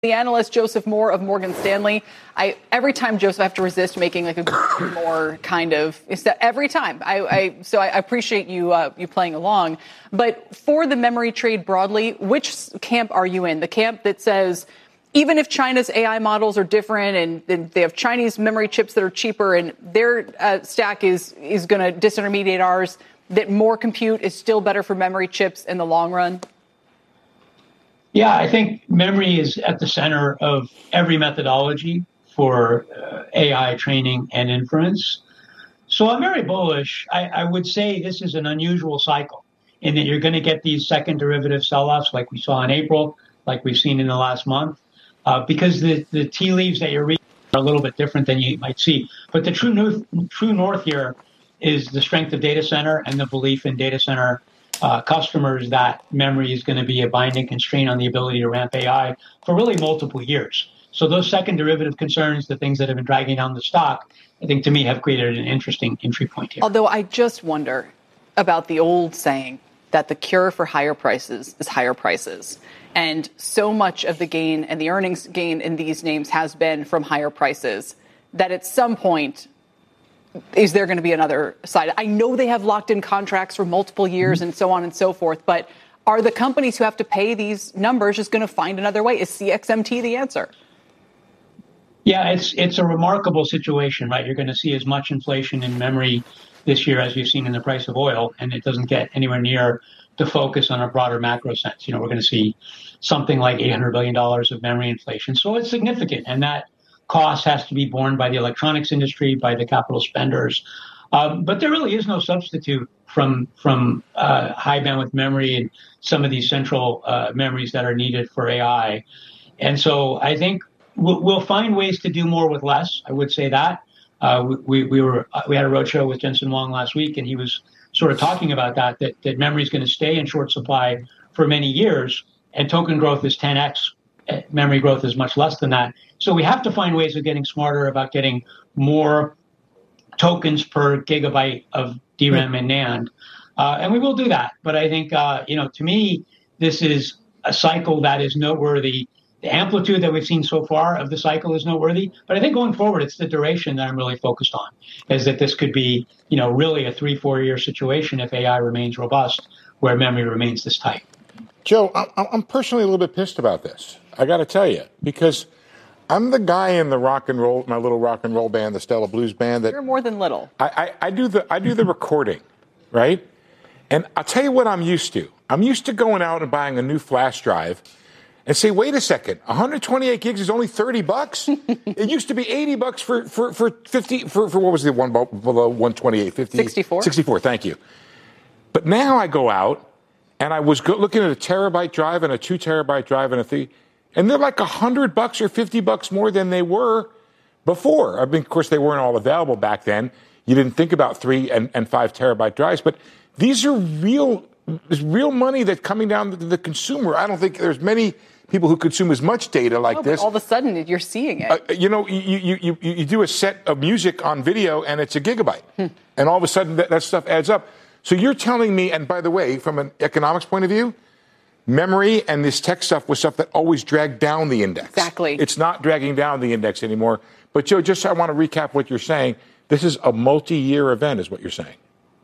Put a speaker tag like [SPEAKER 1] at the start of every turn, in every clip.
[SPEAKER 1] The analyst Joseph Moore of Morgan Stanley. Every time, Joseph, I have to resist making like a more kind of every time. So I appreciate you playing along. But for the memory trade broadly, which camp are you in? The camp that says even if China's AI models are different and they have Chinese memory chips that are cheaper and their stack is going to disintermediate ours, that more compute is still better for memory chips in the long run?
[SPEAKER 2] Yeah, I think memory is at the center of every methodology for AI training and inference. So I'm very bullish. I would say this is an unusual cycle in that you're going to get these second derivative sell-offs like we saw in April, like we've seen in the last month, because the tea leaves that you're reading are a little bit different than you might see. But the true north here is the strength of data center and the belief in data center customers that memory is going to be a binding constraint on the ability to ramp AI for really multiple years. So those second derivative concerns, the things that have been dragging down the stock, I think to me have created an interesting entry point here.
[SPEAKER 1] Although I just wonder about the old saying that the cure for higher prices is higher prices. And so much of the gain and the earnings gain in these names has been from higher prices that at some point, is there going to be another side? I know they have locked in contracts for multiple years and so on and so forth, but are the companies who have to pay these numbers just going to find another way? Is CXMT the answer?
[SPEAKER 2] Yeah, it's a remarkable situation, right? You're going to see as much inflation in memory this year as you've seen in the price of oil, and it doesn't get anywhere near the focus on a broader macro sense. We're going to see something like $800 billion of memory inflation. So it's significant, and that cost has to be borne by the electronics industry, by the capital spenders. But there really is no substitute from high bandwidth memory and some of these central memories that are needed for AI. And so I think we'll find ways to do more with less. I would say that. We had a roadshow with Jensen Huang last week, and he was sort of talking about that memory is going to stay in short supply for many years, and token growth is 10x. Memory growth is much less than that. So we have to find ways of getting smarter about getting more tokens per gigabyte of DRAM and NAND. And we will do that. But I think, to me, this is a cycle that is noteworthy. The amplitude that we've seen so far of the cycle is noteworthy. But I think going forward, it's the duration that I'm really focused on, is that this could be, really a 3-4 year situation if AI remains robust, where memory remains this tight.
[SPEAKER 3] Joe, I'm personally a little bit pissed about this. I got to tell you, because I'm the guy in the my little rock and roll band, the Stella Blues Band. That
[SPEAKER 1] you're more than little.
[SPEAKER 3] I do the recording, right? And I'll tell you what I'm used to. I'm used to going out and buying a new flash drive and say, wait a second, 128 gigs is only $30. It used to be $80 for 50 for what was the one below 128? 50?
[SPEAKER 1] 64.
[SPEAKER 3] 64. Thank you. But now I go out. And I was looking at a terabyte drive and a 2 terabyte drive and a 3, and they're like $100 or $50 more than they were before. I mean, of course, they weren't all available back then. You didn't think about 3 and 5 terabyte drives, but these are real money that's coming down to the consumer. I don't think there's many people who consume as much data like this.
[SPEAKER 1] All of a sudden, you're seeing it.
[SPEAKER 3] You do a set of music on video, and it's a gigabyte, and all of a sudden that stuff adds up. So you're telling me, and by the way, from an economics point of view, memory and this tech stuff was stuff that always dragged down the index.
[SPEAKER 1] Exactly.
[SPEAKER 3] It's not dragging down the index anymore. But Joe, I want to recap what you're saying. This is a multi-year event, is what you're saying.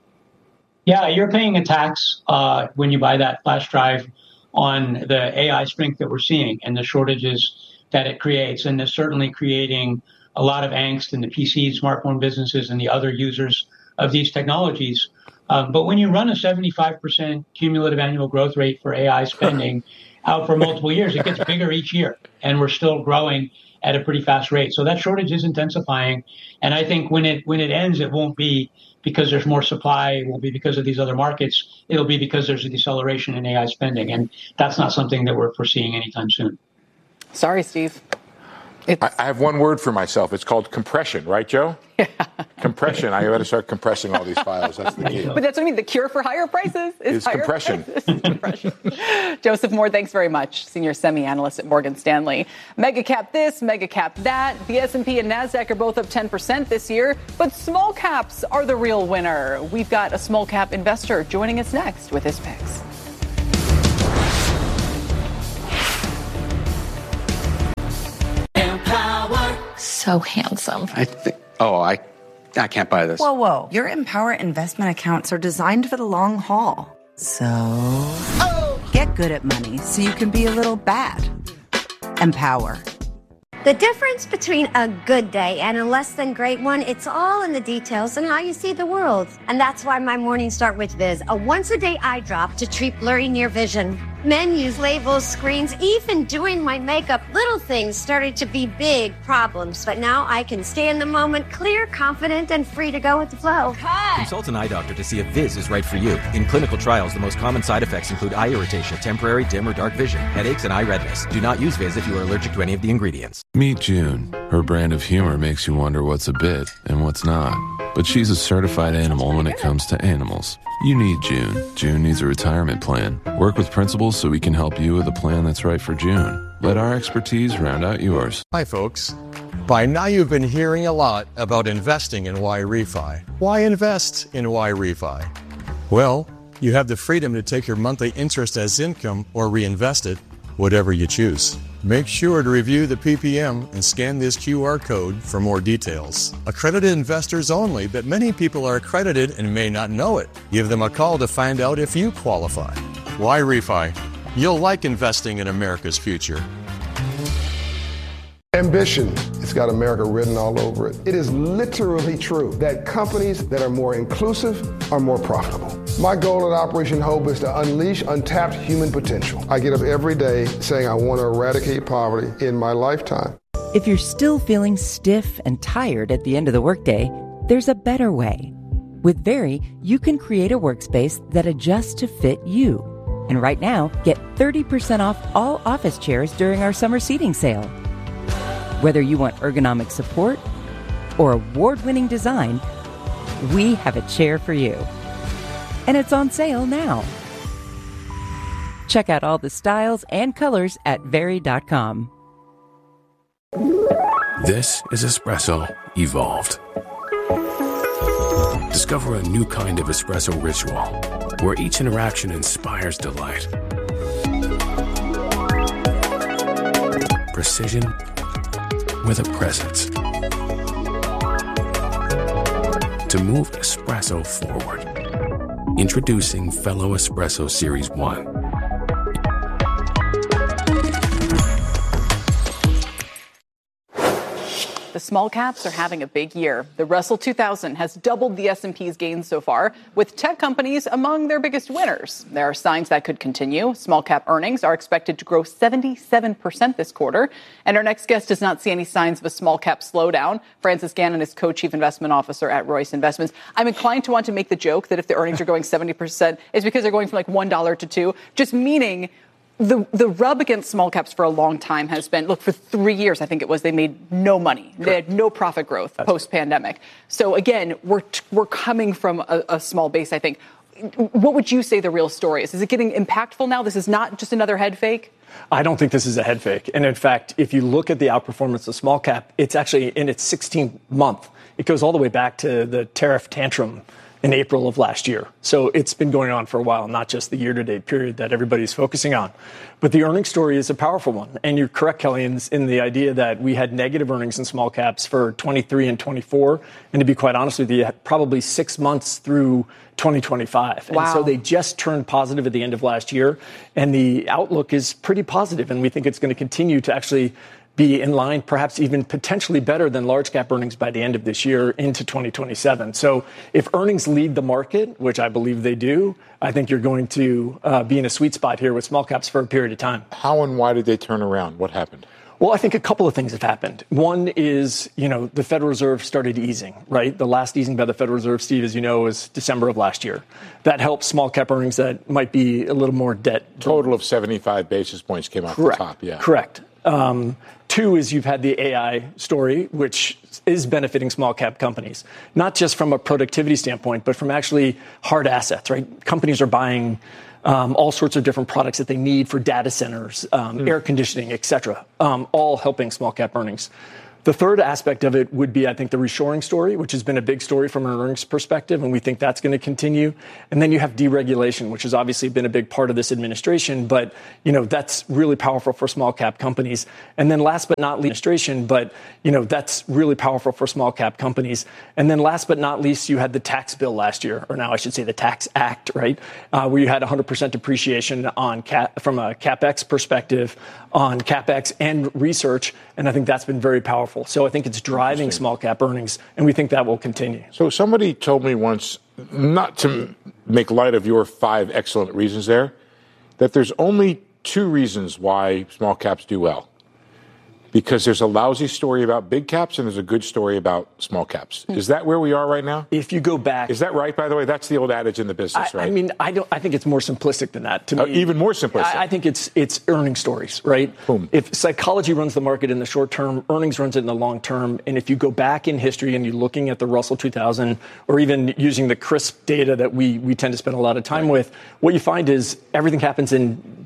[SPEAKER 2] Yeah, you're paying a tax when you buy that flash drive on the AI strength that we're seeing and the shortages that it creates. And it's certainly creating a lot of angst in the PC, smartphone businesses, and the other users of these technologies. But when you run a 75% cumulative annual growth rate for AI spending out for multiple years, it gets bigger each year. And we're still growing at a pretty fast rate. So that shortage is intensifying. And I think when it ends, it won't be because there's more supply. It won't be because of these other markets. It'll be because there's a deceleration in AI spending. And that's not something that we're foreseeing anytime soon.
[SPEAKER 1] Sorry, Steve.
[SPEAKER 3] I have one word for myself. It's called compression, right, Joe? Yeah. Compression. I got to start compressing all these files. That's the key.
[SPEAKER 1] But that's what I mean. The cure for higher prices is higher
[SPEAKER 3] compression.
[SPEAKER 1] Compression. Joseph Moore, thanks very much. Senior semi-analyst at Morgan Stanley. Mega cap this, mega cap that. The S&P and NASDAQ are both up 10% this year, but small caps are the real winner. We've got a small cap investor joining us next with his picks.
[SPEAKER 4] so handsome.
[SPEAKER 5] I can't buy this.
[SPEAKER 6] Whoa. Your Empower investment accounts are designed for the long haul. So, get good at money so you can be a little bad. Empower.
[SPEAKER 7] The difference between a good day and a less than great one, it's all in the details and how you see the world. And that's why my mornings start with Viz, a once-a-day eye drop to treat blurry near vision. Menus, labels, screens, even doing my makeup, little things started to be big problems. But now I can stay in the moment, clear, confident, and free to go with the flow.
[SPEAKER 8] Consult an eye doctor to see if Viz is right for you. In clinical trials, the most common side effects include eye irritation, temporary dim or dark vision, headaches, and eye redness. Do not use Viz if you are allergic to any of the ingredients.
[SPEAKER 9] Meet June. Her brand of humor makes you wonder what's a bit and what's not. But she's a certified animal when it comes to animals. You need June. June needs a retirement plan. Work with Principals so we can help you with a plan that's right for June. Let our expertise round out yours.
[SPEAKER 10] Hi, folks. By now you've been hearing a lot about investing in YRefi. Why invest in YRefi? Well, you have the freedom to take your monthly interest as income or reinvest it, whatever you choose. Make sure to review the PPM and scan this QR code for more details. Accredited investors only, but many people are accredited and may not know it. Give them a call to find out if you qualify. YRefi. You'll like investing in America's future.
[SPEAKER 11] Ambition. It's got America written all over it. It is literally true that companies that are more inclusive are more profitable. My goal at Operation Hope is to unleash untapped human potential. I get up every day saying I want to eradicate poverty in my lifetime.
[SPEAKER 12] If you're still feeling stiff and tired at the end of the workday, there's a better way. With Very, you can create a workspace that adjusts to fit you. And right now, get 30% off all office chairs during our summer seating sale. Whether you want ergonomic support or award-winning design, we have a chair for you. And it's on sale now. Check out all the styles and colors at Very.com.
[SPEAKER 13] This is Espresso Evolved. Discover a new kind of espresso ritual where each interaction inspires delight. Precision with a presence. To move espresso forward. Introducing Fellow Espresso Series 1.
[SPEAKER 1] The small caps are having a big year. The Russell 2000 has doubled the S&P's gains so far, with tech companies among their biggest winners. There are signs that could continue. Small cap earnings are expected to grow 77% this quarter. And our next guest does not see any signs of a small cap slowdown. Francis Gannon is co-chief investment officer at Royce Investments. I'm inclined to want to make the joke that if the earnings are going 70%, it's because they're going from like $1 to $2, just meaning the rub against small caps for a long time has been, look, for 3 years, I think it was, they made no money. Correct. They had no profit growth post-pandemic. So again, we're coming from a small base, I think. What would you say the real story is? Is it getting impactful now? This is not just another head fake?
[SPEAKER 14] I don't think this is a head fake. And in fact, if you look at the outperformance of small cap, it's actually in its 16th month. It goes all the way back to the tariff tantrum in April of last year. So it's been going on for a while, not just the year-to-date period that everybody's focusing on. But the earnings story is a powerful one. And you're correct, Kelly, in the idea that we had negative earnings in small caps for 23 and 24. And to be quite honest with you, probably 6 months through 2025.
[SPEAKER 1] Wow.
[SPEAKER 14] And so they just turned positive at the end of last year. And the outlook is pretty positive. And we think it's going to continue to actually be in line, perhaps even potentially better than large cap earnings by the end of this year into 2027. So if earnings lead the market, which I believe they do, I think you're going to be in a sweet spot here with small caps for a period of time.
[SPEAKER 3] How and why did they turn around? What happened?
[SPEAKER 14] Well, I think a couple of things have happened. One is, the Federal Reserve started easing, right? The last easing by the Federal Reserve, Steve, as you know, was December of last year. That helps small cap earnings that might be a little more debt.
[SPEAKER 3] Total of 75 basis points came off the top, yeah.
[SPEAKER 14] Correct. Two is you've had the AI story, which is benefiting small cap companies, not just from a productivity standpoint, but from actually hard assets, right? Companies are buying all sorts of different products that they need for data centers, air conditioning, et cetera, all helping small cap earnings. The third aspect of it would be, I think, the reshoring story, which has been a big story from an earnings perspective, and we think that's going to continue. And then you have deregulation, which has obviously been a big part of this administration, but that's really powerful for small cap companies. And then last but not least, that's really powerful for small cap companies. And then last but not least, you had the tax bill last year, or now I should say the Tax Act, right, where you had 100% depreciation on from a CapEx perspective on CapEx and research, and I think that's been very powerful. So I think it's driving small cap earnings, and we think that will continue.
[SPEAKER 3] So somebody told me once, not to make light of your 5 excellent reasons there, that there's only 2 reasons why small caps do well. Because there's a lousy story about big caps and there's a good story about small caps. Is that where we are right now?
[SPEAKER 14] If you go back,
[SPEAKER 3] is that right? By the way, that's the old adage in the business, right?
[SPEAKER 14] I mean, I think it's more simplistic than that. To me,
[SPEAKER 3] even more simplistic.
[SPEAKER 14] I think it's earnings stories, right?
[SPEAKER 3] Boom.
[SPEAKER 14] If psychology runs the market in the short term, earnings runs it in the long term. And if you go back in history and you're looking at the Russell 2000, or even using the CRSP data that we tend to spend a lot of time with, what you find is everything happens in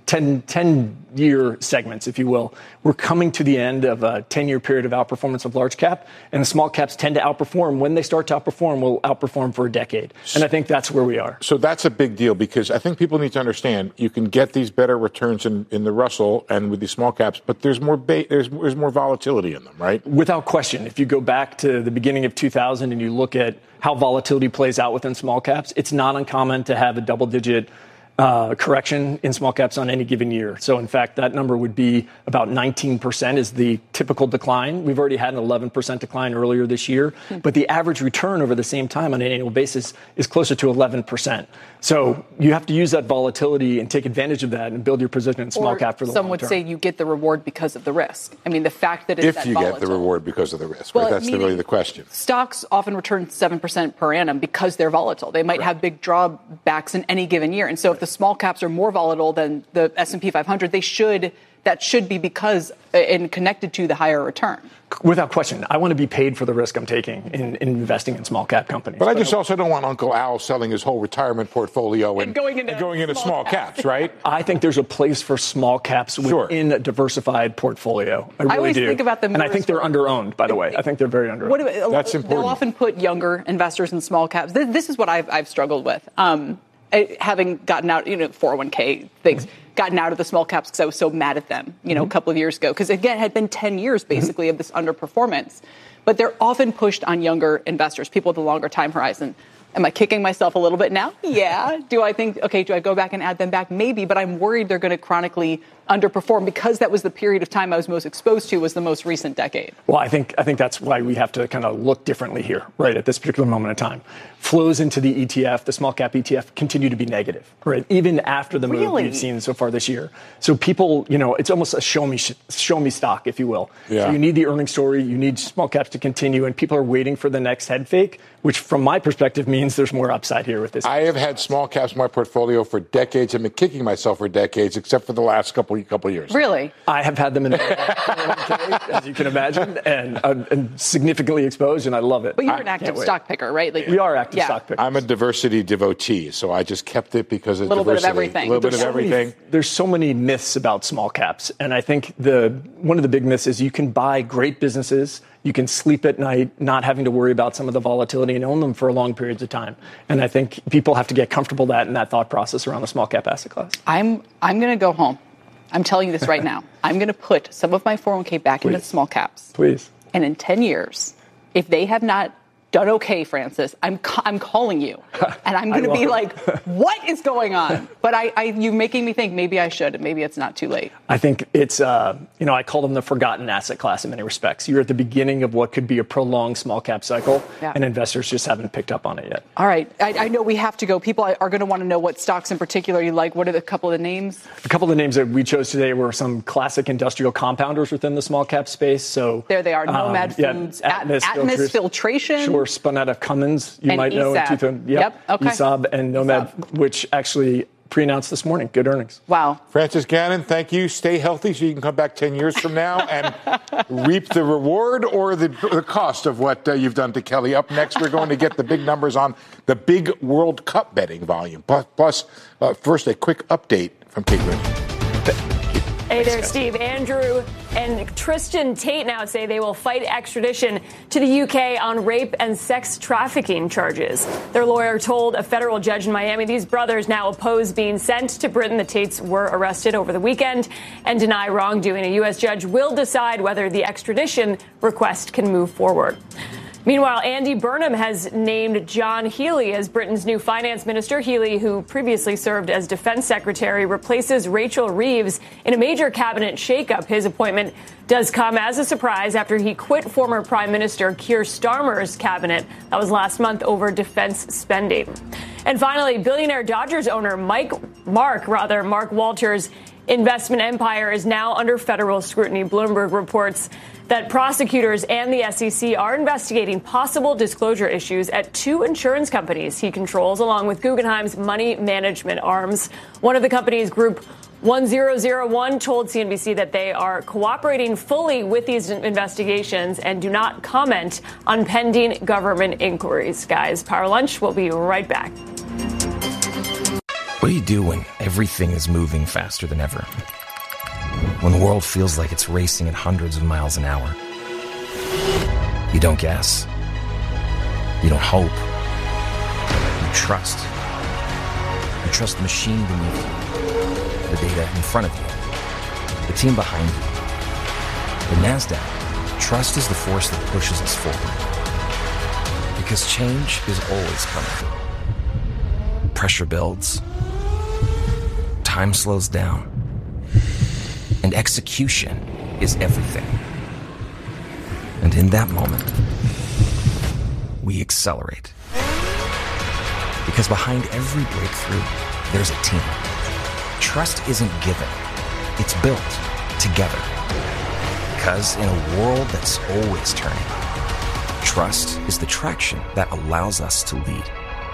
[SPEAKER 14] 10-year segments, if you will. We're coming to the end of a 10-year period of outperformance of large cap, and the small caps tend to outperform. When they start to outperform, will outperform for a decade. And I think that's where we are.
[SPEAKER 3] So that's a big deal, because I think people need to understand you can get these better returns in the Russell and with these small caps, but there's more there's more volatility in them, right?
[SPEAKER 14] Without question. If you go back to the beginning of 2000 and you look at how volatility plays out within small caps, it's not uncommon to have a double-digit correction in small caps on any given year. So, in fact, that number would be about 19% is the typical decline. We've already had an 11% decline earlier this year, but the average return over the same time on an annual basis is closer to 11%. So you have to use that volatility and take advantage of that and build your position in small cap for the long term.
[SPEAKER 1] Some would say you get the reward because of the risk. I mean, the fact that it's
[SPEAKER 3] if
[SPEAKER 1] that
[SPEAKER 3] you
[SPEAKER 1] volatile.
[SPEAKER 3] Get the reward because of the risk,
[SPEAKER 1] well,
[SPEAKER 3] right? That's really the question.
[SPEAKER 1] Stocks often return 7% per annum because they're volatile. They might have big drawbacks in any given year. And so if the small caps are more volatile than the S&P 500, that should be because and connected to the higher return.
[SPEAKER 14] Without question. I want to be paid for the risk I'm taking in investing in small cap companies.
[SPEAKER 3] But I just also don't want Uncle Al selling his whole retirement portfolio and going into small caps, right?
[SPEAKER 14] I think there's a place for small caps within a diversified portfolio. I really
[SPEAKER 1] always
[SPEAKER 14] do.
[SPEAKER 1] Think about them,
[SPEAKER 14] and I think they're underowned, by the way. I think they're very underowned.
[SPEAKER 3] That's important.
[SPEAKER 1] They'll often put younger investors in small caps. This is what I've struggled with. Having gotten out, 401k things, gotten out of the small caps because I was so mad at them, a couple of years ago. Because, again, it had been 10 years, basically, of this underperformance. But they're often pushed on younger investors, people with a longer time horizon. Am I kicking myself a little bit now? Yeah. Do I go back and add them back? Maybe, but I'm worried they're going to chronically underperform because that was the period of time I was most exposed to was the most recent decade.
[SPEAKER 14] Well, I think that's why we have to kind of look differently here, right, at this particular moment in time. Flows into the ETF, the small cap ETF, continue to be negative, right, even after the move we've seen so far this year. So people, it's almost a show me stock, if you will.
[SPEAKER 3] Yeah.
[SPEAKER 14] So you need the earnings story, you need small caps to continue, and people are waiting for the next head fake, which from my perspective means there's more upside here with this.
[SPEAKER 3] I have had small caps in my portfolio for decades. I've been kicking myself for decades, except for the last couple of years.
[SPEAKER 1] Really?
[SPEAKER 14] I have had them in 401k, as you can imagine, and significally exposed, and I love it.
[SPEAKER 1] But you're an active stock picker, right?
[SPEAKER 14] We are active stock pickers.
[SPEAKER 3] I'm a diversity devotee, so I just kept it because of diversity.
[SPEAKER 1] A little bit of everything.
[SPEAKER 14] There's so many myths about small caps, and I think one of the big myths is you can buy great businesses, you can sleep at night not having to worry about some of the volatility and own them for long periods of time. And I think people have to get comfortable in that thought process around the small cap asset class.
[SPEAKER 1] I'm going to go home. I'm telling you this right now. I'm going to put some of my 401k back into small caps.
[SPEAKER 14] Please.
[SPEAKER 1] And in 10 years, if they have not done okay, Francis, I'm calling you. And I'm going to be like, what is going on? But you're making me think maybe I should, and maybe it's not too late.
[SPEAKER 14] I think it's, I call them the forgotten asset class in many respects. You're at the beginning of what could be a prolonged small cap cycle, and investors just haven't picked up on it yet.
[SPEAKER 1] All right. I know we have to go. People are going to want to know what stocks in particular you like. What are a couple of the names?
[SPEAKER 14] A couple of the names that we chose today were some classic industrial compounders within the small cap space. So
[SPEAKER 1] there they are. Nomad Foods, Atmos Filtration.
[SPEAKER 14] Sure, spun out of Cummins, you might know.
[SPEAKER 1] Yep. Okay.
[SPEAKER 14] ESAB and Nomad, which actually pre-announced this morning. Good earnings.
[SPEAKER 1] Wow.
[SPEAKER 3] Francis Gannon, thank you. Stay healthy so you can come back 10 years from now and reap the reward or the cost of what you've done to Kelly. Up next, we're going to get the big numbers on the big World Cup betting volume. Plus, first, a quick update from Kate Rooney.
[SPEAKER 4] Hey there, Steve. Andrew and Tristan Tate now say they will fight extradition to the UK on rape and sex trafficking charges. Their lawyer told a federal judge in Miami these brothers now oppose being sent to Britain. The Tates were arrested over the weekend and deny wrongdoing. A U.S. judge will decide whether the extradition request can move forward. Meanwhile, Andy Burnham has named John Healey as Britain's new finance minister. Healey, who previously served as defense secretary, replaces Rachel Reeves in a major cabinet shakeup. His appointment does come as a surprise after he quit former Prime Minister Keir Starmer's cabinet. That was last month over defense spending. And finally, billionaire Dodgers owner Mark Walters' investment empire is now under federal scrutiny. Bloomberg reports that prosecutors and the SEC are investigating possible disclosure issues at two insurance companies he controls, along with Guggenheim's money management arms. One of the companies, Group 1001, told CNBC that they are cooperating fully with these investigations and do not comment on pending government inquiries. Guys, Power Lunch will be right back.
[SPEAKER 8] What do you do when everything is moving faster than ever? When the world feels like it's racing at hundreds of miles an hour? You don't guess. You don't hope. You trust. You trust the machine beneath you, the data in front of you, the team behind you. At NASDAQ, trust is the force that pushes us forward. Because change is always coming. Pressure builds. Time slows down. And execution is everything. And in that moment, we accelerate. Because behind every breakthrough, there's a team. Trust isn't given. It's built together. Because in a world that's always turning, trust is the traction that allows us to lead.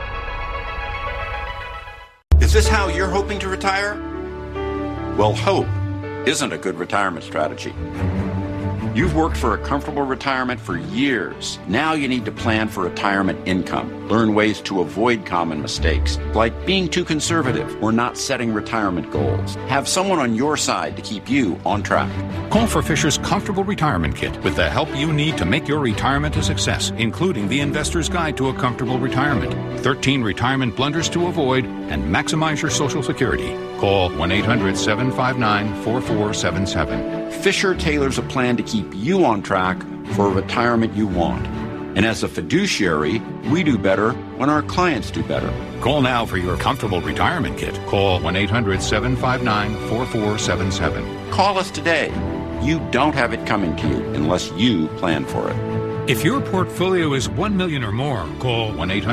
[SPEAKER 15] Is this how you're hoping to retire? Well, hope isn't a good retirement strategy. You've worked for a comfortable retirement for years. Now you need to plan for retirement income. Learn ways to avoid common mistakes, like being too conservative or not setting retirement goals. Have someone on your side to keep you on track.
[SPEAKER 16] Call for Fisher's Comfortable Retirement Kit with the help you need to make your retirement a success, including the Investor's Guide to a Comfortable Retirement, 13 retirement blunders to avoid, and maximize your Social Security. Call 1-800-759-4477.
[SPEAKER 15] Fisher tailors a plan to keep you on track for a retirement you want. And as a fiduciary, we do better when our clients do better.
[SPEAKER 16] Call now for your Comfortable Retirement Kit. Call 1-800-759-4477.
[SPEAKER 15] Call us today. You don't have it coming to you unless you plan for it.
[SPEAKER 16] If your portfolio is $1 million or more, call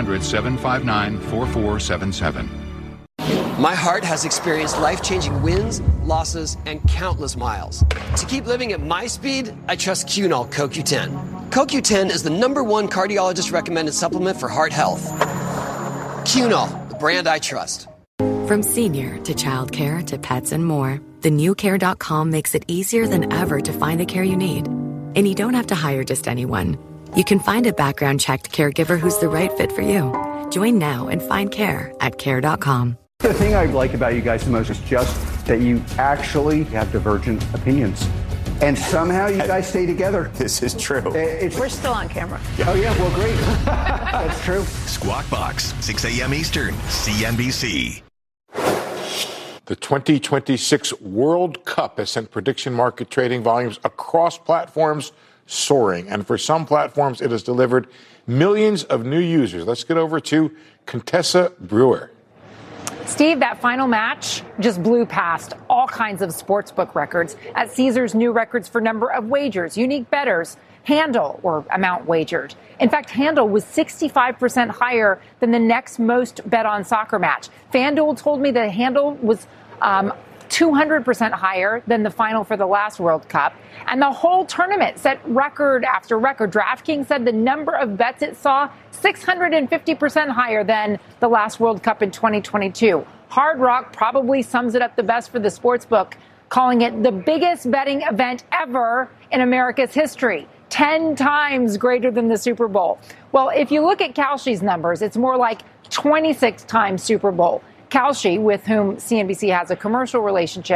[SPEAKER 16] 1-800-759-4477.
[SPEAKER 17] My heart has experienced life-changing wins, losses, and countless miles. To keep living at my speed, I trust Cunol CoQ10. CoQ10 is the #1 cardiologist-recommended supplement for heart health. Cunol, the brand I trust.
[SPEAKER 18] From senior to childcare to pets and more, the new Care.com makes it easier than ever to find the care you need. And you don't have to hire just anyone. You can find a background-checked caregiver who's the right fit for you. Join now and find care at Care.com.
[SPEAKER 19] The thing I like about you guys the most is just that you actually have divergent opinions. And somehow you guys stay together.
[SPEAKER 20] This is true.
[SPEAKER 1] We're still on camera.
[SPEAKER 19] Oh, yeah, well, great. That's true.
[SPEAKER 21] Squawk Box, 6 a.m. Eastern, CNBC.
[SPEAKER 3] The 2026 World Cup has sent prediction market trading volumes across platforms soaring. And for some platforms, it has delivered millions of new users. Let's get over to Contessa Brewer.
[SPEAKER 22] Steve, that final match just blew past all kinds of sportsbook records at Caesars' new records for number of wagers, unique bettors, handle or amount wagered. In fact, handle was 65% higher than the next most bet on soccer match. FanDuel told me that handle was 200% higher than the final for the last World Cup. And the whole tournament set record after record. DraftKings said the number of bets it saw 650% higher than the last World Cup in 2022. Hard Rock probably sums it up the best for the sportsbook, calling it the biggest betting event ever in America's history, 10 times greater than the Super Bowl. Well, if you look at Kalshi's numbers, it's more like 26 times Super Bowl. Kalshi, with whom CNBC has a commercial relationship,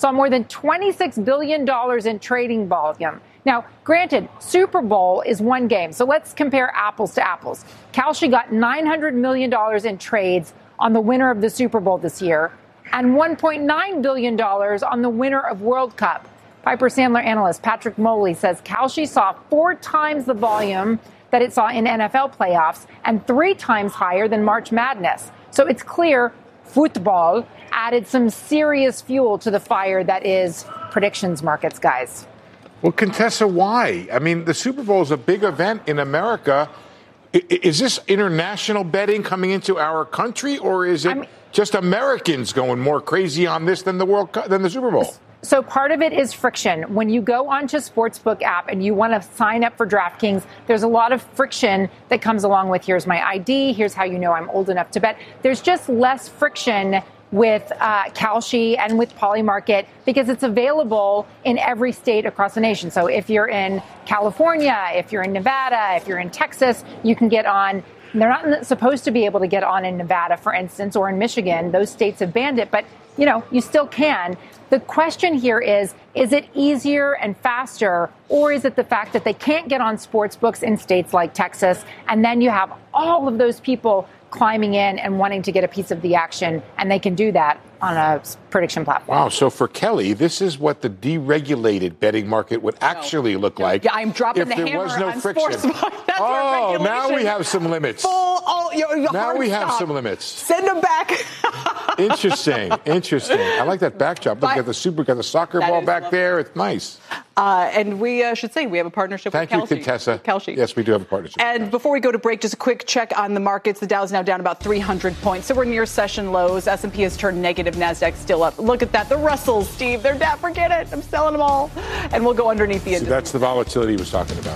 [SPEAKER 22] saw more than $26 billion in trading volume. Now, granted, Super Bowl is one game, so let's compare apples to apples. Kalshi got $900 million in trades on the winner of the Super Bowl this year and $1.9 billion on the winner of World Cup. Piper Sandler analyst Patrick Moley says Kalshi saw 4 times the volume that it saw in NFL playoffs and 3 times higher than March Madness. So it's clear football added some serious fuel to the fire that is predictions markets, guys.
[SPEAKER 3] Well, Contessa, why? I mean, the Super Bowl is a big event in America. Is this international betting coming into our country, or is it just Americans going more crazy on this than the World Cup, than the Super Bowl?
[SPEAKER 22] So part of it is friction. When you go onto Sportsbook app and you want to sign up for DraftKings, there's a lot of friction that comes along with here's my ID, here's how you know I'm old enough to bet. There's just less friction with Kalshi and with Polymarket because it's available in every state across the nation. So if you're in California, if you're in Nevada, if you're in Texas, you can get on. They're not supposed to be able to get on in Nevada, for instance, or in Michigan. Those states have banned it, but you still can. The question here is it easier and faster, or is it the fact that they can't get on sports books in states like Texas, and then you have all of those people climbing in and wanting to get a piece of the action, and they can do that on a prediction platform.
[SPEAKER 3] Wow, so for Kelly, this is what the deregulated betting market would actually look like.
[SPEAKER 1] Yeah, I'm dropping
[SPEAKER 3] if
[SPEAKER 1] the
[SPEAKER 3] there
[SPEAKER 1] hammer
[SPEAKER 3] was no
[SPEAKER 1] on
[SPEAKER 3] friction.
[SPEAKER 1] That's
[SPEAKER 3] oh, now we have some limits. Now we have some limits.
[SPEAKER 1] Send them back.
[SPEAKER 3] Interesting. I like that backdrop. Look at the soccer ball back there. It's nice.
[SPEAKER 1] And we should say we have a partnership with Kalshi.
[SPEAKER 3] Thank you, Contessa.
[SPEAKER 1] Kalshi.
[SPEAKER 3] Yes, we do have a partnership.
[SPEAKER 1] And before we go to break, just a quick check on the markets. The Dow's now down about 300 points. So we're near session lows. S&P has turned negative. NASDAQ still up. Look at that. The Russells, Steve, they're down. Forget it. I'm selling them all. And we'll go underneath the index.
[SPEAKER 3] That's the volatility he was talking about.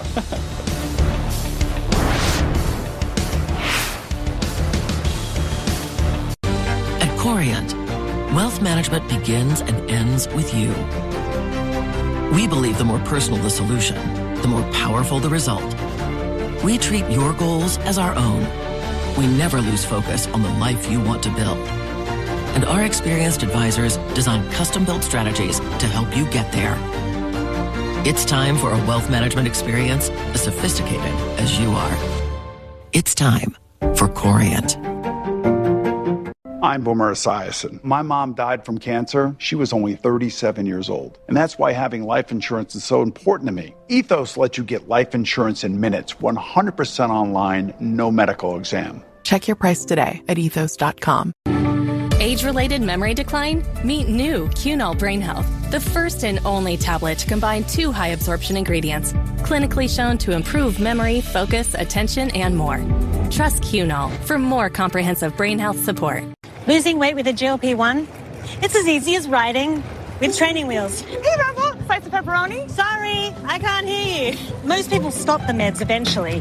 [SPEAKER 2] At Corient, wealth management begins and ends with you. We believe the more personal the solution, the more powerful the result. We treat your goals as our own. We never lose focus on the life you want to build. And our experienced advisors design custom-built strategies to help you get there. It's time for a wealth management experience as sophisticated as you are. It's time for Corient.
[SPEAKER 20] I'm Boomer Esiason. My mom died from cancer. She was only 37 years old. And that's why having life insurance is so important to me. Ethos lets you get life insurance in minutes, 100% online, no medical exam.
[SPEAKER 23] Check your price today at ethos.com.
[SPEAKER 24] Age-related memory decline? Meet new Cunol Brain Health, the first and only tablet to combine 2 high-absorption ingredients, clinically shown to improve memory, focus, attention, and more. Trust Cunol for more comprehensive brain health support.
[SPEAKER 25] Losing weight with a GLP-1? It's as easy as riding with training wheels.
[SPEAKER 26] Hey, Rebel, slice of pepperoni?
[SPEAKER 25] Sorry, I can't hear you. Most people stop the meds eventually.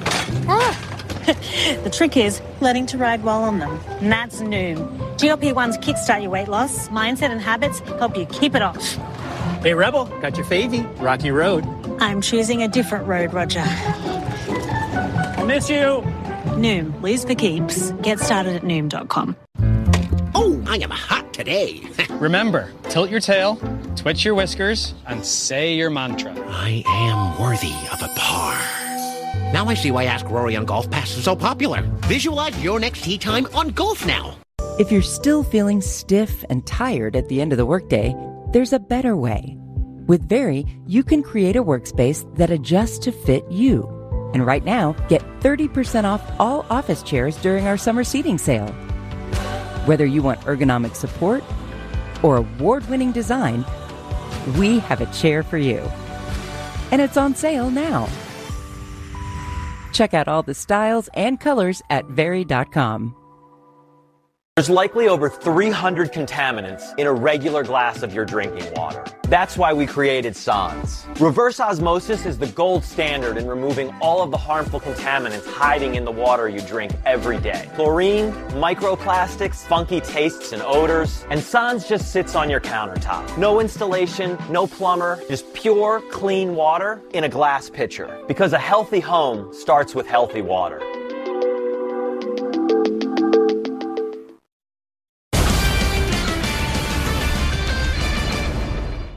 [SPEAKER 25] The trick is learning to ride while on them. And that's Noom. GLP-1s kickstart your weight loss, mindset and habits help you keep it off.
[SPEAKER 27] Hey, Rebel, got your favy, Rocky Road.
[SPEAKER 25] I'm choosing a different road, Roger.
[SPEAKER 27] I miss you.
[SPEAKER 25] Noom, lose for keeps. Get started at Noom.com.
[SPEAKER 28] Oh, I am hot today.
[SPEAKER 27] Remember, tilt your tail, twitch your whiskers, and say your mantra.
[SPEAKER 28] I am worthy of a par. Now I see why Ask Rory on Golf Pass is so popular. Visualize your next tee time on Golf Now.
[SPEAKER 12] If you're still feeling stiff and tired at the end of the workday, there's a better way. With Very, you can create a workspace that adjusts to fit you. And right now, get 30% off all office chairs during our summer seating sale. Whether you want ergonomic support or award-winning design, we have a chair for you. And it's on sale now. Check out all the styles and colors at Very.com.
[SPEAKER 29] There's likely over 300 contaminants in a regular glass of your drinking water. That's why we created Sans. Reverse osmosis is the gold standard in removing all of the harmful contaminants hiding in the water you drink every day. Chlorine, microplastics, funky tastes and odors, and Sans just sits on your countertop. No installation, no plumber, just pure, clean water in a glass pitcher. Because a healthy home starts with healthy water.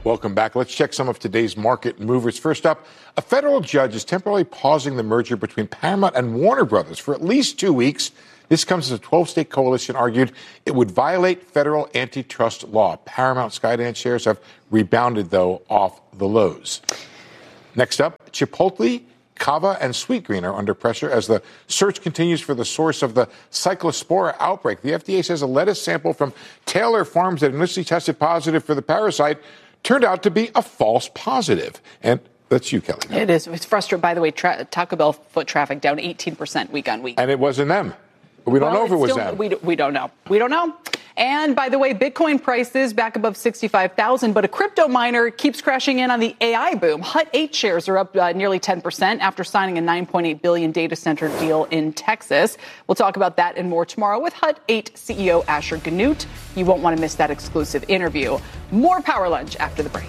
[SPEAKER 3] Welcome back. Let's check some of today's market movers. First up, a federal judge is temporarily pausing the merger between Paramount and Warner Brothers for at least 2 weeks. This comes as a 12-state coalition argued it would violate federal antitrust law. Paramount Skydance shares have rebounded, though, off the lows. Next up, Chipotle, Cava, and Sweetgreen are under pressure as the search continues for the source of the Cyclospora outbreak. The FDA says a lettuce sample from Taylor Farms that initially tested positive for the parasite turned out to be a false positive. And that's you, Kelly.
[SPEAKER 1] It is. It's frustrating. By the way, Taco Bell foot traffic down 18% week on week.
[SPEAKER 3] And it wasn't them. We don't know if it was them.
[SPEAKER 1] We don't know. We don't know. And by the way, Bitcoin prices back above 65,000, but a crypto miner keeps crashing in on the AI boom. Hut 8 shares are up nearly 10% after signing a $9.8 billion data center deal in Texas. We'll talk about that and more tomorrow with Hut 8 CEO Asher Ganoot. You won't want to miss that exclusive interview. More Power Lunch after the break.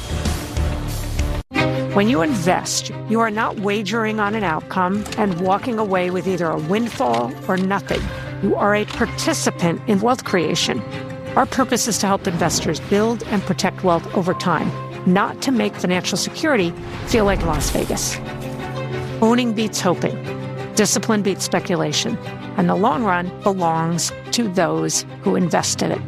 [SPEAKER 4] When you invest, you are not wagering on an outcome and walking away with either a windfall or nothing. You are a participant in wealth creation. Our purpose is to help investors build and protect wealth over time, not to make financial security feel like Las Vegas. Owning beats hoping. Discipline beats speculation. And the long run belongs to those who invest in it.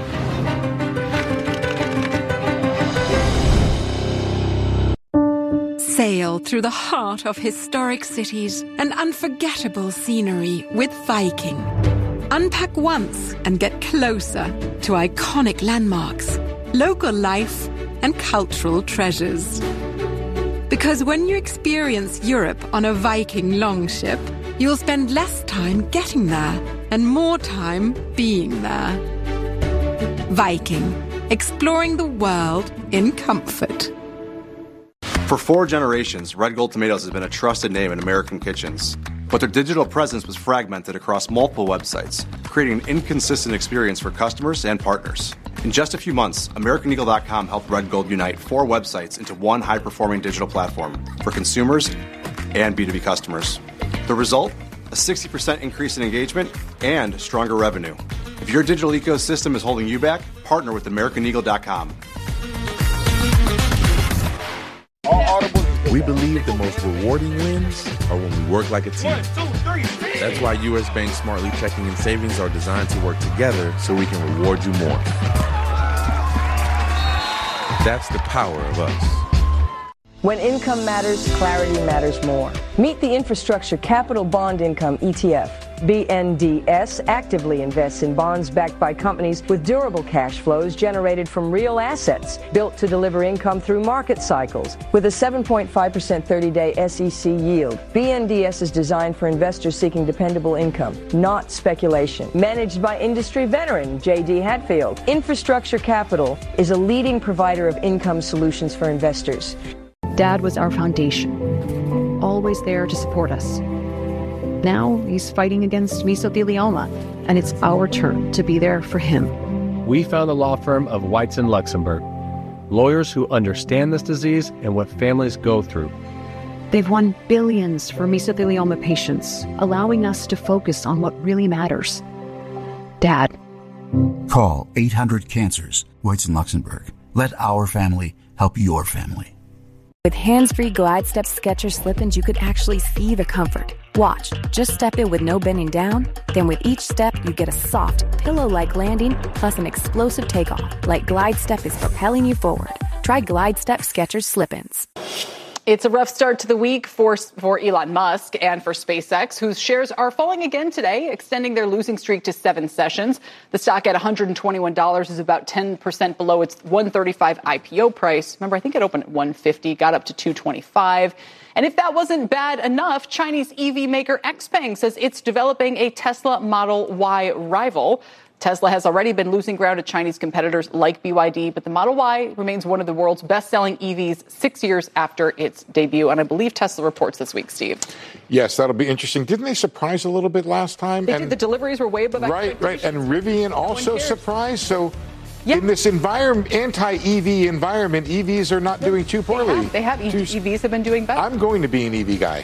[SPEAKER 5] Sail through the heart of historic cities and unforgettable scenery with Viking. Unpack once and get closer to iconic landmarks, local life, and cultural treasures. Because when you experience Europe on a Viking longship, you'll spend less time getting there and more time being there. Viking, exploring the world in comfort.
[SPEAKER 6] For 4 generations, Red Gold Tomatoes has been a trusted name in American kitchens. But their digital presence was fragmented across multiple websites, creating an inconsistent experience for customers and partners. In just a few months, AmericanEagle.com helped Red Gold unite 4 websites into one high-performing digital platform for consumers and B2B customers. The result? A 60% increase in engagement and stronger revenue. If your digital ecosystem is holding you back, partner with AmericanEagle.com.
[SPEAKER 7] We believe the most rewarding wins are when we work like a team. That's why U.S. Bank Smartly Checking and Savings are designed to work together so we can reward you more. That's the power of us.
[SPEAKER 9] When income matters, clarity matters more. Meet the Infrastructure Capital Bond Income ETF. BNDS actively invests in bonds backed by companies with durable cash flows generated from real assets, built to deliver income through market cycles. With a 7.5% 30-day SEC yield, BNDS is designed for investors seeking dependable income, not speculation. Managed by industry veteran J.D. Hatfield, Infrastructure Capital is a leading provider of income solutions for investors.
[SPEAKER 10] Dad was our foundation, always there to support us. Now he's fighting against mesothelioma, and it's our turn to be there for him.
[SPEAKER 11] We found the law firm of Weitz and Luxembourg, lawyers who understand this disease and what families go through.
[SPEAKER 10] They've won billions for mesothelioma patients, allowing us to focus on what really matters. Dad.
[SPEAKER 13] Call 800-CANCERS, Weitz and Luxembourg. Let our family help your family.
[SPEAKER 18] With hands-free GlideStep Skechers slip-ins, you could actually see the comfort. Watch. Just step in with no bending down. Then with each step, you get a soft, pillow-like landing, plus an explosive takeoff, like GlideStep is propelling you forward. Try GlideStep Skechers slip-ins.
[SPEAKER 1] It's a rough start to the week for Elon Musk and for SpaceX, whose shares are falling again today, extending their losing streak to 7 sessions. The stock at $121 is about 10% below its $135 IPO price. Remember, I think it opened at $150, got up to $225. And if that wasn't bad enough, Chinese EV maker XPeng says it's developing a Tesla Model Y rival. Tesla has already been losing ground to Chinese competitors like BYD, but the Model Y remains one of the world's best-selling EVs 6 years after its debut. And I believe Tesla reports this week, Steve.
[SPEAKER 3] Yes, that'll be interesting. Didn't they surprise a little bit last time?
[SPEAKER 1] They did. The deliveries were way above expectations.
[SPEAKER 3] Right. And Rivian also surprised. So in this anti-EV environment, EVs are not doing too poorly.
[SPEAKER 1] They have. EVs have been doing better.
[SPEAKER 3] I'm going to be an EV guy.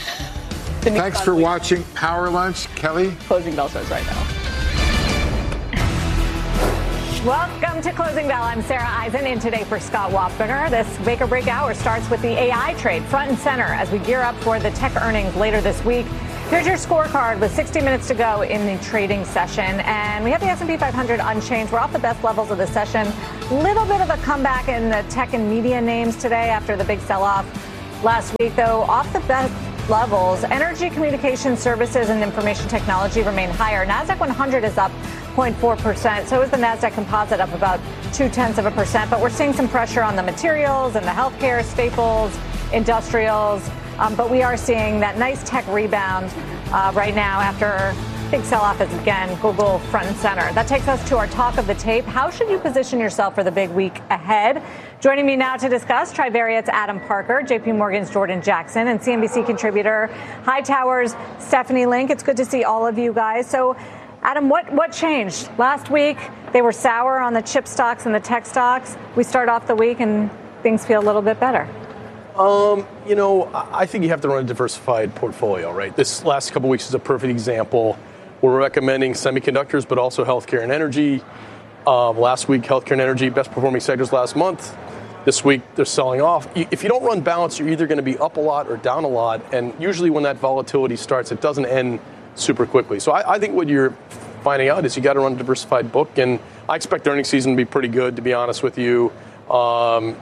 [SPEAKER 3] Thanks for watching Power Lunch. Kelly?
[SPEAKER 1] Closing bell starts right now.
[SPEAKER 2] Welcome to Closing Bell. I'm Sarah Eisen in today for Scott Wapner. This Make or Break Hour starts with the AI trade front and center as we gear up for the tech earnings later this week. Here's your scorecard with 60 minutes to go in the trading session. And we have the S&P 500 unchanged. We're off the best levels of the session. Little bit of a comeback in the tech and media names today after the big sell-off last week, though off the best levels. Energy, communication services, and information technology remain higher. NASDAQ 100 is up 0.4%. So is the NASDAQ composite up about 0.2%. But we're seeing some pressure on the materials and the healthcare, staples, industrials. But we are seeing that nice tech rebound right now after big sell-off is again Google front and center. That takes us to our talk of the tape. How should you position yourself for the big week ahead? Joining me now to discuss, Trivariate's Adam Parker, JP Morgan's Jordan Jackson, and CNBC contributor Hightower's Stephanie Link. It's good to see all of you guys. So, Adam, what changed? Last week, they were sour on the chip stocks and the tech stocks. We start off the week and things feel a little bit better.
[SPEAKER 8] I think you have to run a diversified portfolio, right? This last couple of weeks is a perfect example. We're recommending semiconductors, but also healthcare and energy. Last week, healthcare and energy, best performing sectors last month. This week, they're selling off. If you don't run balance, you're either going to be up a lot or down a lot. And usually when that volatility starts, it doesn't end super quickly. So I think what you're finding out is you got to run a diversified book. And I expect the earnings season to be pretty good, to be honest with you. And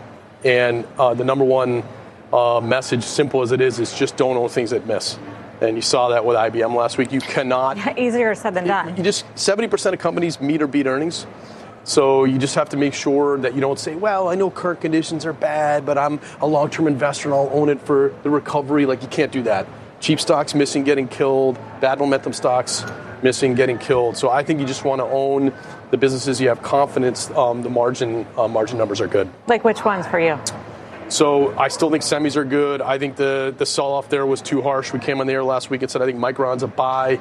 [SPEAKER 8] the number one message, simple as it is just don't own things that miss. And you saw that with IBM last week. You cannot.
[SPEAKER 2] Easier said than done.
[SPEAKER 8] You just 70% of companies meet or beat earnings. So you just have to make sure that you don't say, well, I know current conditions are bad, but I'm a long-term investor and I'll own it for the recovery. Like, you can't do that. Cheap stocks missing, getting killed. Bad momentum stocks missing, getting killed. So I think you just want to own the businesses you have confidence the margin numbers are good.
[SPEAKER 2] Like which ones for you?
[SPEAKER 8] So I still think semis are good. I think the sell-off there was too harsh. We came on the air last week and said I think Micron's a buy.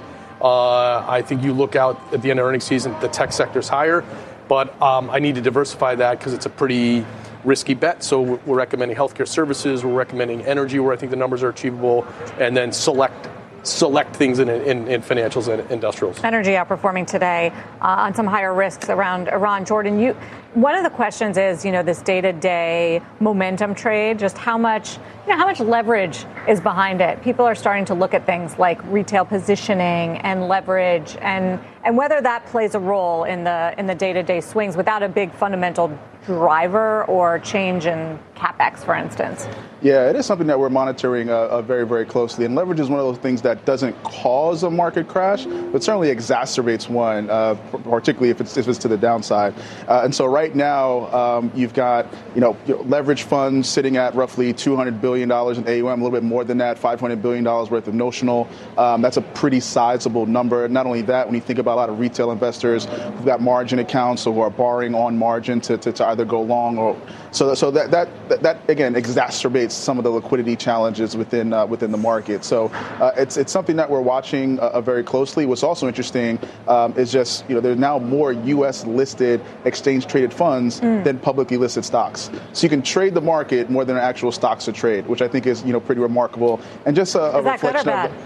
[SPEAKER 8] I think you look out at the end of earnings season, the tech sector's higher. But I need to diversify that because it's a pretty risky bet. So we're recommending healthcare services. We're recommending energy where I think the numbers are achievable. And then select things in financials and industrials.
[SPEAKER 2] Energy outperforming today on some higher risks around Iran. Jordan, one of the questions is, this day-to-day momentum trade, just how much leverage is behind it. People are starting to look at things like retail positioning and leverage and whether that plays a role in the day-to-day swings without a big fundamental driver or change in CapEx, for instance.
[SPEAKER 14] Yeah, it is something that we're monitoring very, very closely. And leverage is one of those things that doesn't cause a market crash, but certainly exacerbates one, particularly if it's to the downside. And so right now, you've got leverage funds sitting at roughly $200 billion in AUM, a little bit more than that, $500 billion worth of notional. That's a pretty sizable number. Not only that, when you think about a lot of retail investors who've got margin accounts who are borrowing on margin to either go long or so that again exacerbates some of the liquidity challenges within the market. So it's something that we're watching very closely. What's also interesting is just there's now more U.S. listed exchange traded funds than publicly listed stocks. So you can trade the market more than actual stocks to trade, which I think is pretty remarkable. And just a reflection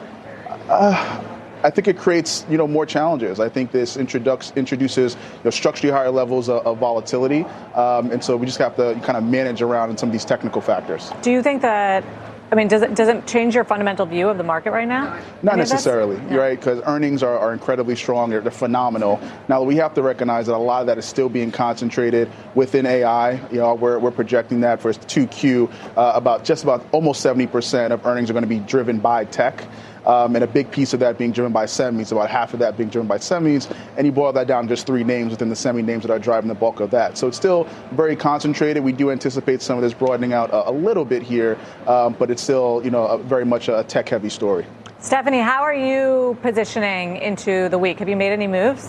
[SPEAKER 14] of. I think it creates, more challenges. I think this introduces structurally higher levels of volatility, and so we just have to kind of manage around some of these technical factors.
[SPEAKER 2] Do you think that? Does it change your fundamental view of the market right now?
[SPEAKER 14] Not necessarily, right? Because earnings are incredibly strong. They're phenomenal. Now, we have to recognize that a lot of that is still being concentrated within AI. We're projecting that for 2Q, about almost 70% of earnings are going to be driven by tech. And a big piece of that being driven by semis, about half of that being driven by semis. And you boil that down to just 3 names within the semi names that are driving the bulk of that. So it's still very concentrated. We do anticipate some of this broadening out a little bit here, but it's still, very much a tech-heavy story.
[SPEAKER 2] Stephanie, how are you positioning into the week? Have you made any moves?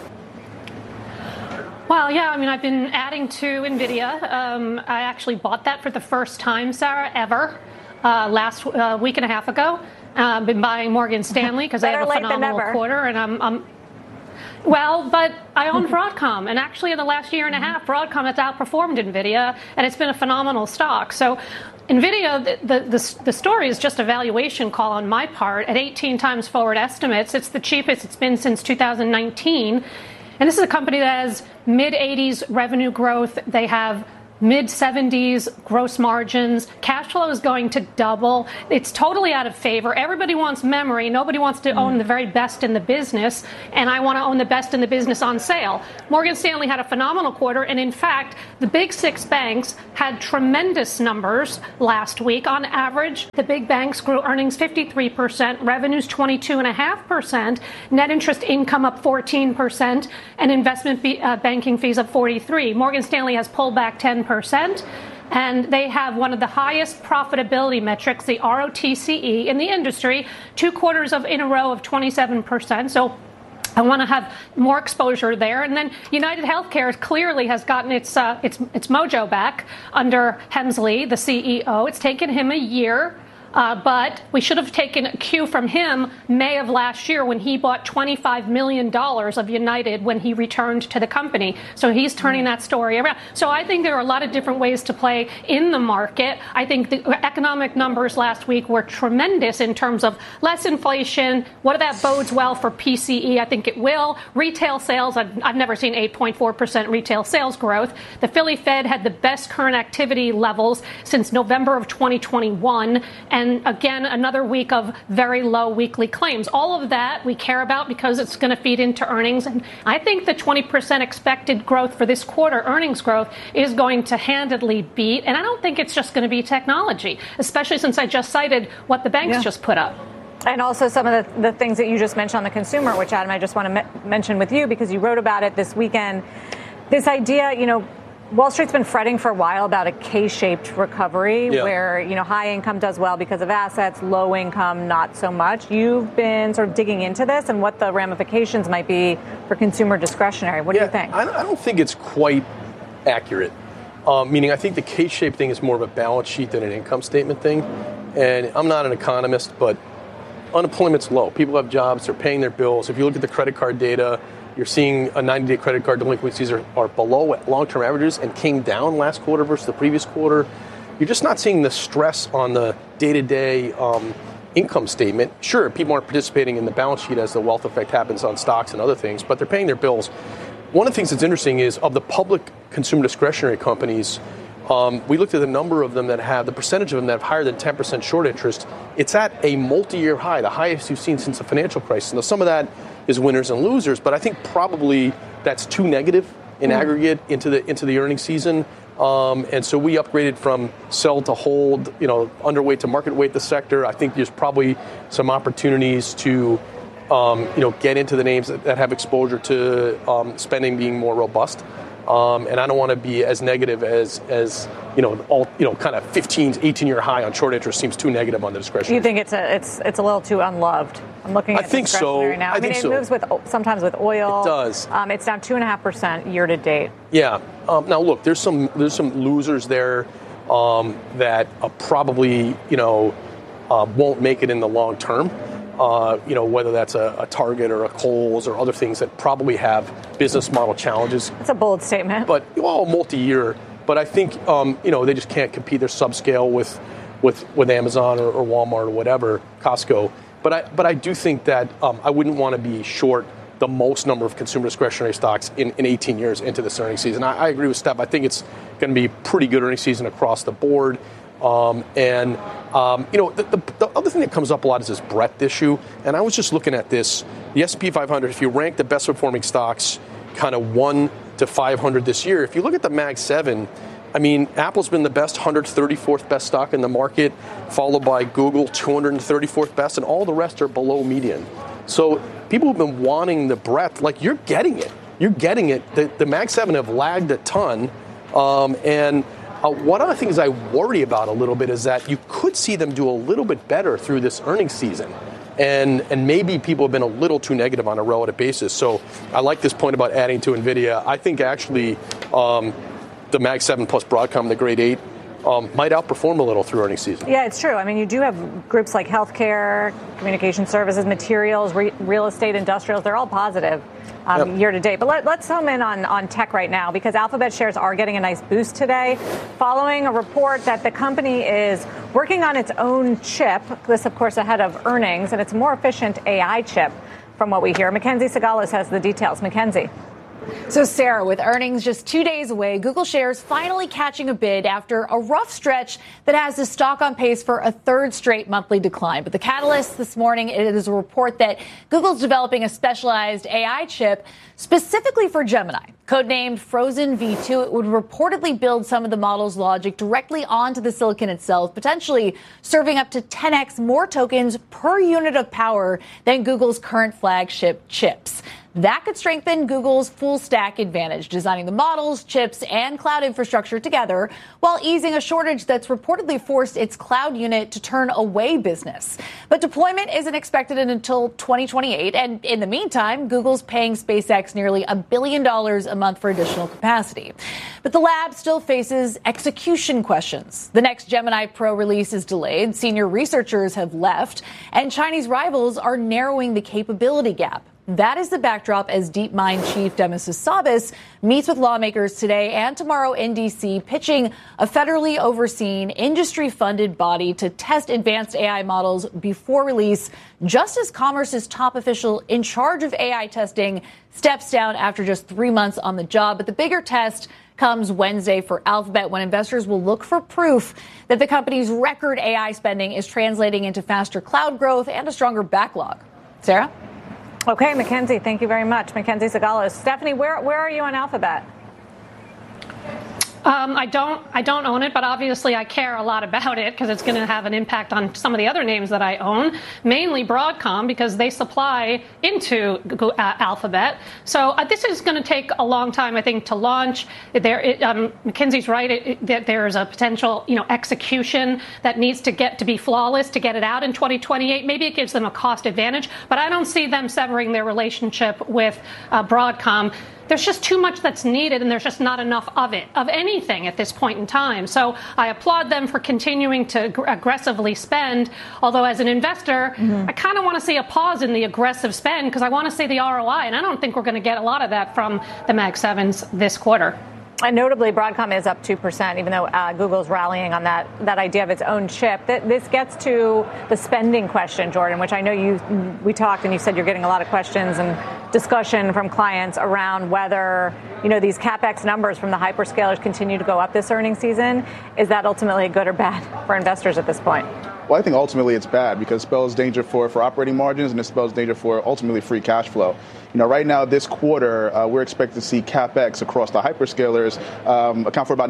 [SPEAKER 15] Well, yeah, I've been adding to NVIDIA. I actually bought that for the first time, Sarah, ever, last week and a half ago. I've been buying Morgan Stanley because they have a phenomenal quarter, and but I own Broadcom, and actually in the last year and a half, Broadcom has outperformed NVIDIA, and it's been a phenomenal stock. So NVIDIA, the story is just a valuation call on my part at 18 times forward estimates. It's the cheapest it's been since 2019. And this is a company that has mid-80s revenue growth. They have mid-70s gross margins. Cash flow is going to double. It's totally out of favor. Everybody wants memory. Nobody wants to own the very best in the business, and I want to own the best in the business on sale. Morgan Stanley had a phenomenal quarter, and in fact, the big six banks had tremendous numbers last week. On average, the big banks grew earnings 53%, revenues 22.5%, net interest income up 14%, and investment banking fees up 43%. Morgan Stanley has pulled back 10%. And they have one of the highest profitability metrics, the ROTCE, in the industry, 2 quarters in a row of 27%. So I want to have more exposure there. And then United Healthcare clearly has gotten its mojo back under Hemsley, the CEO. It's taken him a year. But we should have taken a cue from him May of last year when he bought $25 million of United when he returned to the company. So he's turning that story around. So I think there are a lot of different ways to play in the market. I think the economic numbers last week were tremendous in terms of less inflation. What that bodes well for PCE? I think it will. Retail sales, I've never seen 8.4% retail sales growth. The Philly Fed had the best current activity levels since November of 2021. And again, another week of very low weekly claims. All of that we care about because it's going to feed into earnings. And I think the 20% expected growth for this quarter, earnings growth, is going to handedly beat. And I don't think it's just going to be technology, especially since I just cited what the banks just put up.
[SPEAKER 2] And also some of the things that you just mentioned on the consumer, which, Adam, I just want to mention with you because you wrote about it this weekend. This idea, Wall Street's been fretting for a while about a K-shaped recovery where, high income does well because of assets, low income, not so much. You've been sort of digging into this and what the ramifications might be for consumer discretionary. What do you think?
[SPEAKER 8] I don't think it's quite accurate. Meaning I think the K-shaped thing is more of a balance sheet than an income statement thing. And I'm not an economist, but unemployment's low. People have jobs. They're paying their bills. If you look at the credit card data, you're seeing a 90-day credit card delinquencies are below long-term averages and came down last quarter versus the previous quarter. You're just not seeing the stress on the day-to-day income statement. Sure, people aren't participating in the balance sheet as the wealth effect happens on stocks and other things, but they're paying their bills. One of the things that's interesting is of the public consumer discretionary companies, we looked at the number of them that have, the percentage of them that have higher than 10% short interest. It's at a multi-year high, the highest you've seen since the financial crisis. Now, some of that is winners and losers, but I think probably that's too negative in aggregate into the earnings season. And so we upgraded from sell to hold, underweight to market weight the sector. I think there's probably some opportunities to, get into the names that have exposure to spending being more robust. And I don't want to be as negative as kind of 15, 18-year high on short interest seems too negative on the discretionary.
[SPEAKER 2] You think it's a little too unloved? I'm looking at discretionary now. I mean, it moves sometimes with oil.
[SPEAKER 8] It does.
[SPEAKER 2] It's down 2.5% year to date.
[SPEAKER 8] Yeah. Now look, there's some losers there that probably won't make it in the long term. Whether that's a Target or a Kohl's or other things that probably have business model challenges.
[SPEAKER 2] That's a bold statement.
[SPEAKER 8] But multi-year. But I think they just can't compete. They're subscale with Amazon or Walmart or whatever, Costco. But I do think that I wouldn't want to be short the most number of consumer discretionary stocks in 18 years into this earnings season. I agree with Steph. I think it's going to be a pretty good earnings season across the board. The other thing that comes up a lot is this breadth issue. And I was just looking at this. The S&P 500, if you rank the best performing stocks kind of 1 to 500 this year, if you look at the Mag 7, I mean, Apple's been the best, 134th best stock in the market, followed by Google, 234th best, and all the rest are below median. So people have been wanting the breadth. Like, you're getting it. You're getting it. The Mag 7 have lagged a ton. One of the things I worry about a little bit is that you could see them do a little bit better through this earnings season. And maybe people have been a little too negative on a relative basis. So I like this point about adding to NVIDIA. I think actually the Mag 7 plus Broadcom, the Grade 8, might outperform a little through earnings season.
[SPEAKER 2] Yeah, it's true. I mean, you do have groups like healthcare, communication services, materials, real estate, industrials. They're all positive year to date. But let's home in on tech right now because Alphabet shares are getting a nice boost today following a report that the company is working on its own chip. This, of course, ahead of earnings, and it's a more efficient AI chip from what we hear. Mackenzie Sagales has the details. Mackenzie. So, Sarah, with earnings just 2 days away, Google shares finally catching a bid after a rough stretch that has the stock on pace for a third straight monthly decline. But the catalyst this morning is a report that Google's developing a specialized AI chip specifically for Gemini. Codenamed Frozen V2, it would reportedly build some of the model's logic directly onto the silicon itself, potentially serving up to 10x more tokens per unit of power than Google's current flagship chips. That could strengthen Google's full stack advantage, designing the models, chips, and cloud infrastructure together while easing a shortage that's reportedly forced its cloud unit to turn away business. But deployment isn't expected until 2028. And in the meantime, Google's paying SpaceX nearly $1 billion a month for additional capacity. But the lab still faces execution questions. The next Gemini Pro release is delayed, senior researchers have left, and Chinese rivals are narrowing the capability gap. That is the backdrop as DeepMind chief Demis Hassabis meets with lawmakers today and tomorrow in D.C., pitching a federally overseen, industry-funded body to test advanced AI models before release, just as Commerce's top official in charge of AI testing steps down after just 3 months on the job. But the bigger test comes Wednesday for Alphabet, when investors will look for proof that the company's record AI spending is translating into faster cloud growth and a stronger backlog. Sarah? Okay, Mackenzie, thank you very much. Mackenzie Zagalos. Stephanie, where are you on Alphabet?
[SPEAKER 15] I don't own it, but obviously I care a lot about it because it's going to have an impact on some of the other names that I own, mainly Broadcom, because they supply into Alphabet. So this is going to take a long time, I think, to launch. Mackenzie's right that there is a potential, execution that needs to be flawless to get it out in 2028. Maybe it gives them a cost advantage, but I don't see them severing their relationship with Broadcom. There's just too much that's needed, and there's just not enough of anything at this point in time. So I applaud them for continuing to aggressively spend. Although as an investor, I kind of want to see a pause in the aggressive spend because I want to see the ROI, and I don't think we're going to get a lot of that from the Mag 7s this quarter.
[SPEAKER 2] And notably, Broadcom is up 2%, even though Google's rallying on that idea of its own chip. This gets to the spending question, Jordan, which I know we talked and you said you're getting a lot of questions and discussion from clients around whether, these CapEx numbers from the hyperscalers continue to go up this earnings season. Is that ultimately good or bad for investors at this point?
[SPEAKER 14] Well, I think ultimately it's bad because it spells danger for operating margins and it spells danger for ultimately free cash flow. Right now, this quarter, we're expected to see CapEx across the hyperscalers account for about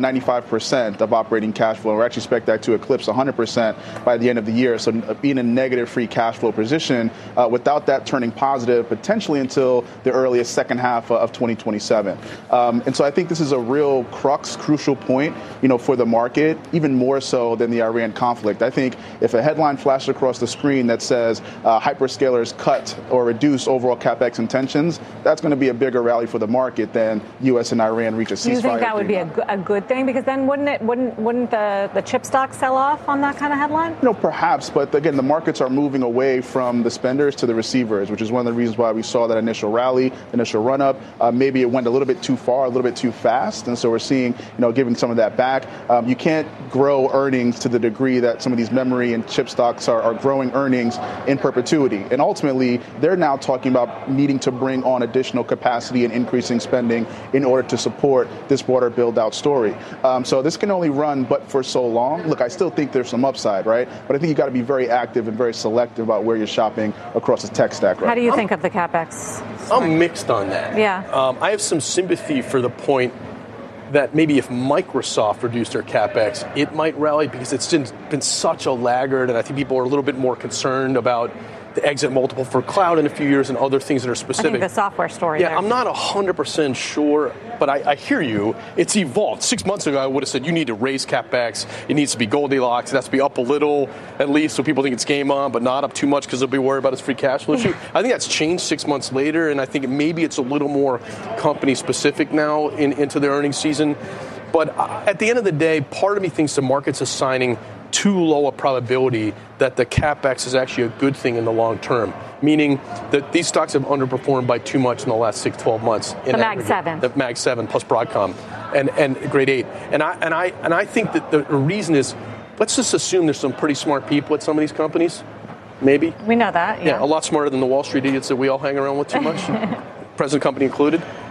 [SPEAKER 14] 95% of operating cash flow. We actually expect that to eclipse 100% by the end of the year. So being in a negative free cash flow position without that turning positive potentially until the earliest second half of 2027. And so I think this is a real crucial point, for the market, even more so than the Iran conflict. I think if a headline flashes across the screen that says hyperscalers cut or reduce overall CapEx intentions, that's going to be a bigger rally for the market than U.S. and Iran reach a ceasefire.
[SPEAKER 2] Do you think that would be a good thing? Because then wouldn't the chip stock sell off on that kind of headline?
[SPEAKER 14] Perhaps. But again, the markets are moving away from the spenders to the receivers, which is one of the reasons why we saw that initial rally, initial run up. Maybe it went a little bit too far, a little bit too fast. And so we're seeing, giving some of that back. You can't grow earnings to the degree that some of these memory and chip stocks are growing earnings in perpetuity. And ultimately, they're now talking about needing to bring on additional capacity and increasing spending in order to support this broader build-out story. So this can only run but for so long. Look, I still think there's some upside, right? But I think you got to be very active and very selective about where you're shopping across the tech stack. Right?
[SPEAKER 2] How do you think of the CapEx?
[SPEAKER 8] I'm mixed on that.
[SPEAKER 2] Yeah.
[SPEAKER 8] I have some sympathy for the point that maybe if Microsoft reduced their CapEx, it might rally because it's been such a laggard, and I think people are a little bit more concerned about the exit multiple for cloud in a few years and other things that are specific.
[SPEAKER 2] I think the software story
[SPEAKER 8] there.
[SPEAKER 2] Yeah,
[SPEAKER 8] I'm not 100% sure, but I hear you. It's evolved. 6 months ago, I would have said you need to raise CapEx. It needs to be Goldilocks. It has to be up a little, at least, so people think it's game on, but not up too much because they'll be worried about its free cash flow issue. I think that's changed 6 months later, and I think maybe it's a little more company-specific now into the earnings season. But at the end of the day, part of me thinks the market's assigning too low a probability that the CapEx is actually a good thing in the long term, meaning that these stocks have underperformed by too much in the last 6-12 months.
[SPEAKER 2] The Mag 7.
[SPEAKER 8] The Mag 7 plus Broadcom and Grade 8. And I think that the reason is, let's just assume there's some pretty smart people at some of these companies, maybe.
[SPEAKER 2] We know that, yeah.
[SPEAKER 8] A lot smarter than the Wall Street idiots that we all hang around with too much, present company included.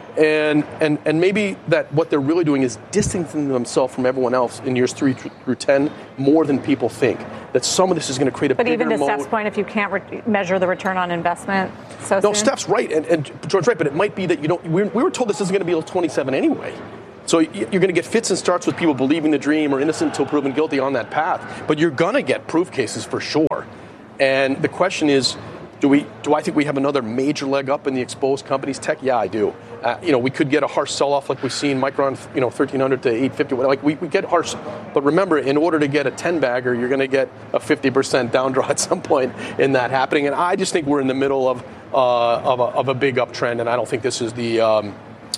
[SPEAKER 8] And maybe that what they're really doing is distancing themselves from everyone else in years 3 through 10 more than people think. That some of this is going to create a bigger
[SPEAKER 2] But even to
[SPEAKER 8] moat.
[SPEAKER 2] Steph's point, if you can't measure the return on investment so soon?
[SPEAKER 8] Steph's right, and George's right, but it might be that you don't. We were told this isn't going to be till 27 anyway. So you're going to get fits and starts with people believing the dream or innocent until proven guilty on that path. But you're going to get proof cases for sure. And the question is, do I think we have another major leg up in the exposed companies tech? Yeah, I do. We could get a harsh sell-off like we've seen Micron, 1,300 to 850. Like we get harsh. But remember, in order to get a 10-bagger, you're going to get a 50% down draw at some point in that happening. And I just think we're in the middle of a big uptrend, and I don't think this is the.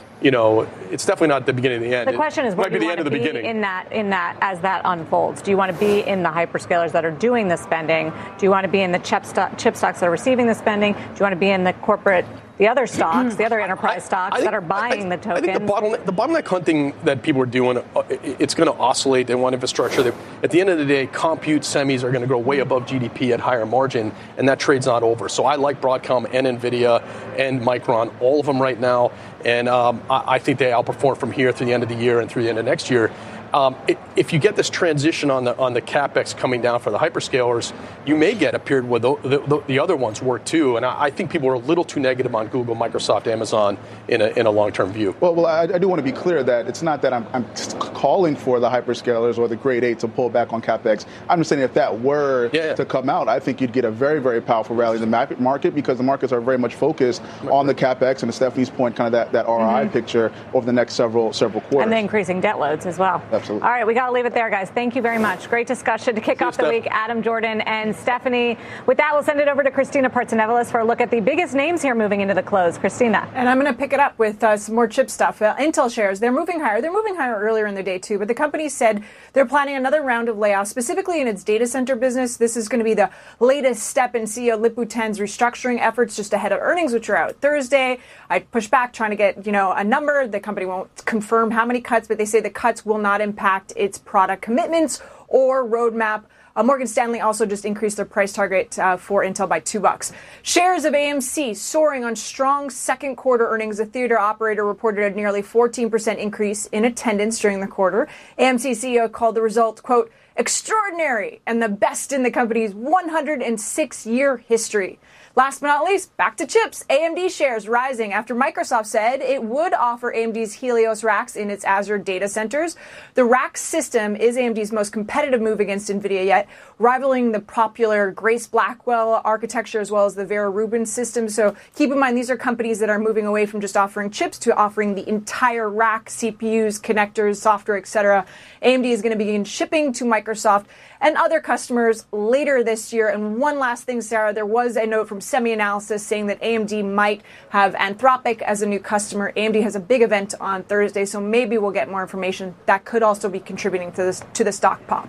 [SPEAKER 8] It's definitely not the beginning of the end.
[SPEAKER 2] The question is, what do you want to be in that as that unfolds? Do you want to be in the hyperscalers that are doing the spending? Do you want to be in the chip stocks that are receiving the spending? Do you want to be in the other stocks, the other enterprise stocks that are buying the tokens?
[SPEAKER 8] I think the bottleneck hunting that people are doing, it's going to oscillate. They want infrastructure. At the end of the day, compute semis are going to grow way above GDP at higher margin, and that trade's not over. So I like Broadcom and NVIDIA and Micron, all of them right now, and I think they outperform from here through the end of the year and through the end of next year. If you get this transition on the CapEx coming down for the hyperscalers, you may get a period where the other ones work too. And I think people are a little too negative on Google, Microsoft, Amazon in a long-term view.
[SPEAKER 14] Well, I do want to be clear that it's not that I'm calling for the hyperscalers or the grade 8 to pull back on CapEx. I'm just saying if that were to come out, I think you'd get a very, very powerful rally in the market because the markets are very much focused on the CapEx and to Stephanie's point, kind of that ROI picture over the next several quarters.
[SPEAKER 2] And the increasing debt loads as well.
[SPEAKER 14] Absolutely.
[SPEAKER 2] All right, we got to leave it there, guys. Thank you very much. Great discussion to kick off the week. Adam Jordan and Stephanie. With that, we'll send it over to Christina Partsinevelos for a look at the biggest names here moving into the close. Christina.
[SPEAKER 16] And I'm going to pick it up with some more chip stuff. Intel shares, they're moving higher. They're moving higher earlier in the day, too. But the company said they're planning another round of layoffs, specifically in its data center business. This is going to be the latest step in CEO Lip-Bu Tan's restructuring efforts just ahead of earnings, which are out Thursday. I pushed back trying to get, a number. The company won't confirm how many cuts, but they say the cuts will not impact its product commitments or roadmap. Morgan Stanley also just increased their price target for Intel by $2. Shares of AMC soaring on strong second quarter earnings. The theater operator reported a nearly 14% increase in attendance during the quarter. AMC CEO called the result, quote, extraordinary and the best in the company's 106-year history. Last but not least, back to chips. AMD shares rising after Microsoft said it would offer AMD's Helios racks in its Azure data centers. The rack system is AMD's most competitive move against NVIDIA yet, rivaling the popular Grace Blackwell architecture as well as the Vera Rubin system. So keep in mind, these are companies that are moving away from just offering chips to offering the entire rack, CPUs, connectors, software, etc. AMD is going to begin shipping to Microsoft and other customers later this year. And one last thing, Sarah, there was a note from SemiAnalysis saying that AMD might have Anthropic as a new customer. AMD has a big event on Thursday, so maybe we'll get more information. That could also be contributing to the stock pop.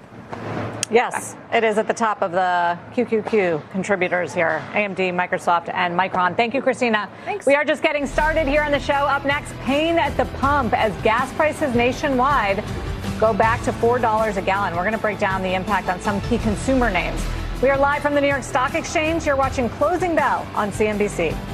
[SPEAKER 2] Yes, it is at the top of the QQQ contributors here, AMD, Microsoft, and Micron. Thank you, Christina.
[SPEAKER 16] Thanks.
[SPEAKER 2] We are just getting started here on the show. Up next, pain at the pump as gas prices nationwide go back to $4 a gallon. We're going to break down the impact on some key consumer names. We are live from the New York Stock Exchange. You're watching Closing Bell on CNBC.